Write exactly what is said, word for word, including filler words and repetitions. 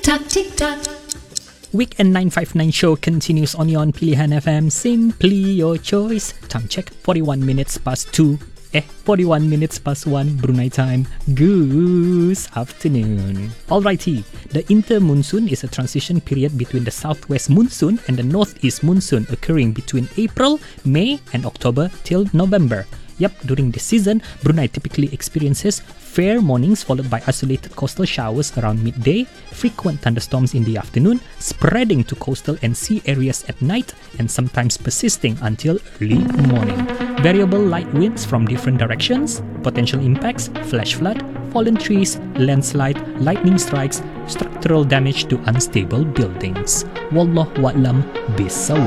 tock, tick tock. Weekend nine five nine show continues on your Pilihan F M. Simply your choice. Time check, forty-one minutes past two. Eh, forty-one minutes past one Brunei time. Good afternoon. Alrighty, the inter-monsoon is a transition period between the southwest monsoon and the northeast monsoon occurring between April, May and October till November. Yep, during this season, Brunei typically experiences fair mornings followed by isolated coastal showers around midday, frequent thunderstorms in the afternoon, spreading to coastal and sea areas at night, and sometimes persisting until early morning. Variable light winds from different directions, potential impacts, flash flood, fallen trees, landslide, lightning strikes, structural damage to unstable buildings. Wallahu a'lam bissawab.